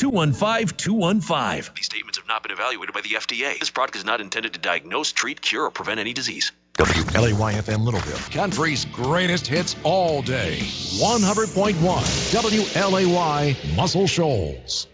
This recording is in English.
888-215-215. These statements have not been evaluated by the FDA. This product is not intended to diagnose, treat, cure, or prevent any disease. WLAY-FM Littleville, country's greatest hits all day. 100.1 WLAY Muscle Shoals.